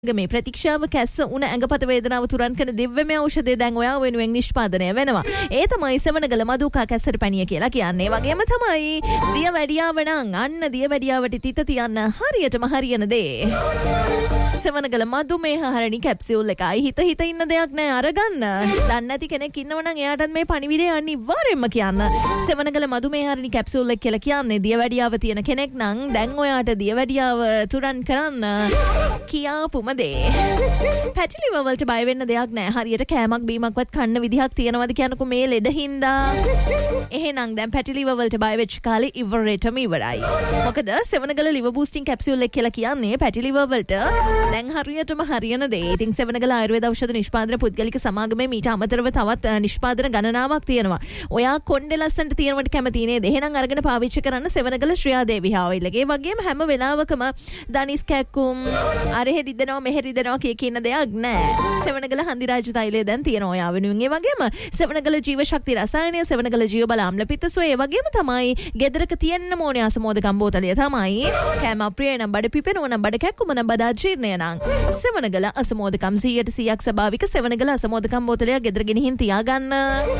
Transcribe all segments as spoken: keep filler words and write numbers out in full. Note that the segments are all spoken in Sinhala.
මේ ප්‍රතික්ෂාව කැස්ස උණ ඇඟපත වේදනාව තුරන් කරන දිව්‍යමය ඖෂධය දැන් ඔයා වෙනුවෙන් නිෂ්පාදනය වෙනවා. ඒ තමයි සෙවණගල මදුකා කැස්සට පැණිය කියලා කියන්නේ. වගේම තමයි දිය වැඩියාව නම් අන්න දිය වැඩියාවට තිත තියන්න හරියටම හරියන දේ. සෙවණගල මදුමේහ හරණි කැප්සියුල් එකයි හිත හිත ඉන්න දෙයක් නෑ අරගන්න. දන්නේ නැති කෙනෙක් ඉන්නව නම් එයාටත් මේ පණිවිඩය අනිවාර්යෙන්ම කියන්න. සෙවණගල මදුමේහ හරණි කැප්සියුල් එක කියලා කියන්නේ දිය වැඩියාව තියෙන කෙනෙක් නම් දැන් ඔයාට දිය වැඩියාව තුරන් කරන්න කියාපුම පැටි ලිවර් වලට බය වෙන්න දෙයක් නැහැ. හරියට කෑමක් බීමක්වත් කන්න විදිහක් තියනවද කියනකො මේ ලෙඩ හින්දා. එහෙනම් දැන් පැටි ලිවර් වලට බය වෙච්ච කාලේ ඉවරෙටම ඉවරයි. මොකද සෙවණගල ලිවර් බූස්ටිං කැප්සියුල් එක කියලා කියන්නේ පැටි ලිවර් වලට දැන් හරියටම හරියන දේ. ඉතින් සෙවණගල ආයුර්වේද ඖෂධ නිෂ්පාදන පුද්ගලික සමාගමේ මීට අමතරව තවත් නිෂ්පාදන ගණනාවක් තියෙනවා. ඔයා කොණ්ඩේ ලස්සනට තියෙනවට කැමති නේද? එහෙනම් අරගෙන පාවිච්චි කරන්න සෙවණගල ශ්‍රියාදේවි හාවිල්ලගේ. වගේම හැම වෙලාවකම දනිස් කැක්කුම් අරහෙ රිදෙනවා මෙහෙ රිදෙනවා කිය කියන දෙයක් නෑ. සෙවණගල හන්දිරාජ තෛලය දැන් තියෙනවා ඔයා වෙනුවෙන්. ඒ වගේම සෙවණගල ජීව ශක්ති රසායනය, සෙවණගල ජීව බල ආම්ල පිත්තසෝ, ඒ වගේම තමයි ගෙදරක තියෙන්න ඕනේ අසමෝදකම් බෝතලය තමයි. කෑම අප්‍රිය නම් බඩ පිපෙනවා නම් බඩ කැක්කුම නම් බඩ අජීර්ණය නම් සෙවණගල අසමෝදකම් සීයට සීයක් ස්වභාවික සෙවණගල අසමෝදකම් බෝතලය ගෙදර ගෙනihin තියාගන්න.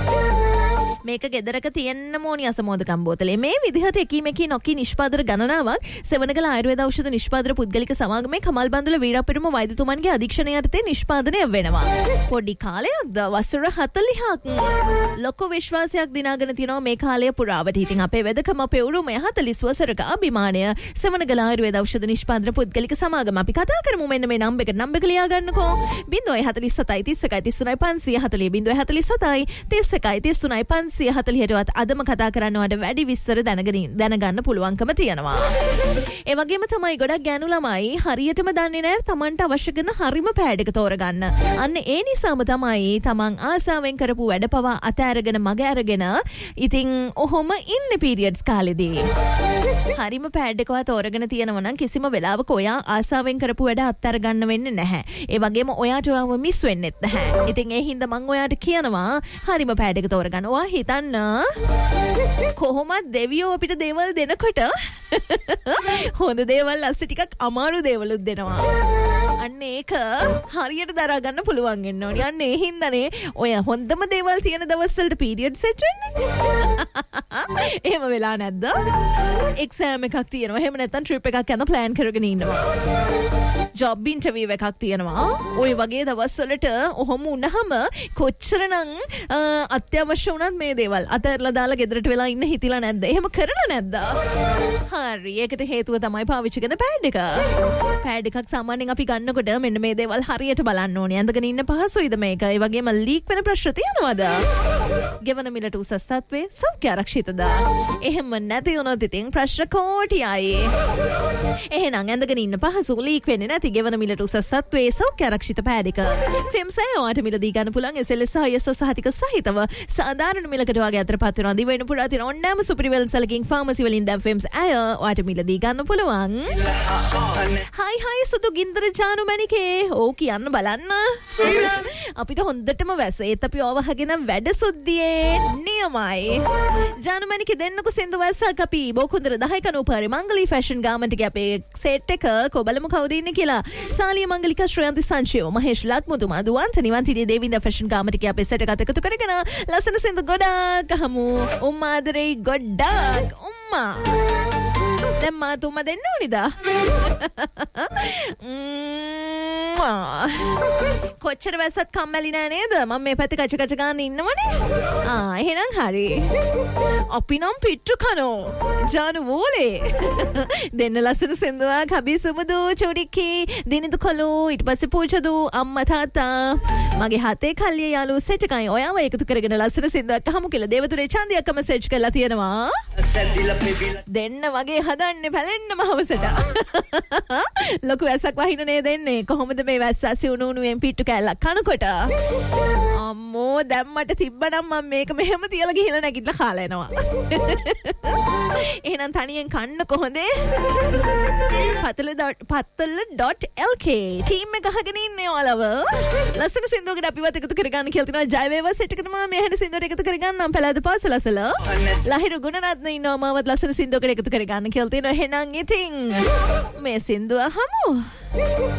මේක ගෙදරක තියෙන්න ඕනි අසමෝදකම් බෝතලේ. මේ විදිහට එකී මෙකී නොකී නිෂ්පාදන ගණනාවක් සෙවණගල ආයුර්වේද ඖෂධ නිෂ්පාදන පුද්ගලික සමාගමේ කමල් බන්දුල වීරපිටුම වෛද්‍යතුමන්ගේ අධීක්ෂණය යටතේ නිෂ්පාදනය වෙනවා. පොඩි කාලයක්ද වසර හතළිහක් ලොකු විශ්වාසයක් දිනාගෙන තියෙනවා මේ කාලය පුරාවට. ඉතින් අපේ වෙදකම අපේ උරුමය හතළිස් වසරක අභිමානය සෙවණගල ආයුර්වේද ඖෂධ නිෂ්පාදන පුද්ගලික සමාගම. අපි කතා කරමු මෙන්න මේ නම්බර් එක. නම්බර එක ලියා ගන්නකෝ. zero four seven seven තිස් එකයි තිස් තුනයි පන්සිය හතළිහ zero four four seven තිස් එකයි තිස් තුනයි පන්සිය හතළිහටවත් අදම කතා කරන්නවට වැඩි විස්තර දැනගෙන දැනගන්න පුළුවන්කම තියෙනවා. ඒ වගේම තමයි ගොඩක් ගෑනු ළමයි හරියටම දන්නේ නැහැ තමන්ට අවශ්‍ය කරන හරිම පෑඩ් එක තෝරගන්න. අන්න ඒ නිසාම තමයි තමන් ආසාවෙන් කරපු වැඩ පවා අතෑරගෙන මග අරගෙන ඉතින් ඔහොම ඉන්නේ පීරියඩ්ස් කාලෙදී. හරිම පෑඩ් එකව තෝරගෙන තියෙනවා නම් කිසිම වෙලාවක ඔයා ආසාවෙන් කරපු වැඩ අත්හැර ගන්න වෙන්නේ නැහැ. ඒ වගේම ඔයාට ඔයාව මිස් වෙන්නෙත් නැහැ. ඉතින් ඒ හින්දා මම ඔයාට කියනවා හරිම පෑඩ් එක තෝරගන්න. ඔයා හිතන්න කොහොමද දෙවියෝ අපිට දේවල් දෙනකොට හොඳ දේවල් අස්සේ ටිකක් අමාරු දේවලුත් දෙනවා. අන්න ඒක හරියට දරා ගන්න පුළුවන් වෙන්න ඕනි. අන්න ඒ හින්දානේ ඔය හොඳම දේවල් තියෙන දවස්වලට පීරියඩ් සෙට් වෙන්නේ. එහෙම වෙලා නැද්ද? එක්සෑම් එකක් තියෙනවා. එහෙම නැත්නම් ට්‍රිප් එකක් යන ප්ලෑන් කරගෙන ඉන්නවා. ජොබ් ඉන්ටර්විව් එකක් තියෙනවා. ওই වගේ දවස්වලට ඔහොම වුණාම කොච්චරනම් අත්‍යවශ්‍ය වුණත් මේ දේවල් අතහැරලා දාලා ගෙදරට වෙලා ඉන්න හිතිලා නැද්ද? එහෙම කරලා නැද්ද? හරි. ඒකට හේතුව තමයි පාවිච්චි කරන පෑඩ් එක. පෑඩ් එකක් සාමාන්‍යයෙන් අපි ගන්නකොට මෙන්න මේ දේවල් හරියට බලන්න ඕනේ. ඇඳගෙන ඉන්න පහසුයිද මේක? ඒ වගේම ලීක් වෙන ප්‍රශ්න තියෙනවද? ගෙවන මිලට උසස් තත්ත්වයේ සෞඛ්‍ය ආරක්ෂිතද? එහෙම නැති වුණොත් ඉතින් ප්‍රශ්න කෝටියයි. එහෙනම් ඇඳගෙන ඉන්න පහසු ලීක් වෙන්නේ නැති ගෙවන මිලට උසස් තත්ත්වයේ සෞඛ්‍ය ආරක්ෂිත පෑඩ් එක. ෆිම්සය ඔයාට මිලදී ගන්න පුළුවන් එස් එල් එස් සහ එස් ඔ සහතික සහිතව සාධාරණ මිලකට වගේ අතරපත් වෙනවා. දිවෙන්න පුරා තියෙන ඕනෑම සුපිරිවෙල් සලකින් ෆාමසි වලින් දැන් ෆිම්ස් අය ඔයාට මිලදී ගන්න පුළුවන්. හයි හයි සුදු ගින්දර ජානු මණිකේ. ඕ කියන්න බලන්න. අපිට හොඳටම වැස. ඒත් අපි ඕවහගෙන වැඩ සුද්ධියේ නියමයි. ජානු මණිකේ දෙන්නකෝ සින්දු වැස්සක් අපි බෝකුන්දර දහය කනුපාරේ මංගලී ෆැෂන් ගාමන්ට් එකේ අපේ සෙට් එක කොබලමු කවුද ඉන්නේ කියලා. සාලිය මංගලිකා ශ්‍රේයන්ති සංචිව මහේෂ් ලක්මුතුමා දුවන්ත නිවන්තිදී දේවින්ද ෆැෂන් ගාමන්ට් එකේ අපේ සෙට් එකත් එකතු කරගෙන ලස්සන සින්දු ගොඩක් අහමු. උම්මා ආදරේ ගොඩක් උම්මා. දැන් මා තුමා දෙන්න ඕනිද? කොච්චර වැස්සත් කම්මැලි නෑ නේද? මම මේ පැත්තේ කච කච ගන්න ඉන්නවනේ. ආ එහෙනම් හරි. අපි නම් පිට්ටු කනෝ. ජානු වෝලේ. දෙන්න ලස්සන සෙන්දුවක් හබි සුමුදු චුරිකි දිනිදු කලු ඊට පස්සේ පූජදු අම්මා තාත්තා මගේ හතේ කල්ලිය යාළුවෝ සෙට් එකයි ඔයාව එකතු කරගෙන ලස්සන සෙන්දුවක් අහමු කියලා දේවතුරේ චන්දියක්ම මෙසේජ් කරලා තියෙනවා. දෙන්න වගේ හදන්නේ පැලෙන්නම හවසට. ලොකු වැස්සක් වහින්න නේද එන්නේ? කොහොමද මේ වැස්ස සිවුණු උණුවෙන් පිට්ටු කැල්ලක් කනකොට? අම්මෝ දැම්මට තිබ්බනම් මම මේක මෙහෙම තියලා ගිහලා නැගිටලා කාලා එනවා. එහෙනම් තනියෙන් කන්න කොහොමද? පත්තල.pත්තල.lk ටීම් එක ගහගෙන ඉන්නේ ඔයාලව. ලස්සන සින්දුවකට අපිවත් එකතු කරගන්න කියලා තිනවා. ජය වේවා සෙට් එකටම මේ හැන සින්දුවට එකතු කරගන්නම් පළාද පාසලසල. ලහිරු ගුණරත්න ඉන්නවා මාවත් ලස්සන සින්දුවකට එකතු කරගන්න කියලා තිනවා. එහෙනම් ඉතින් මේ සින්දුව අහමු.